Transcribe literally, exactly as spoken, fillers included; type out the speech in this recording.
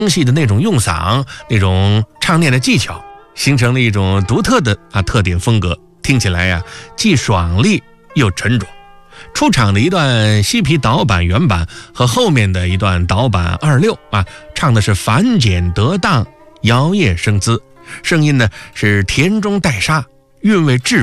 细的那种用嗓，那种唱念的技巧，形成了一种独特的啊特点风格，听起来呀、啊、既爽利又沉着。出场的一段西皮导板原版和后面的一段导板二六啊，唱的是繁简得当，摇曳生姿，声音呢是甜中带沙，韵味质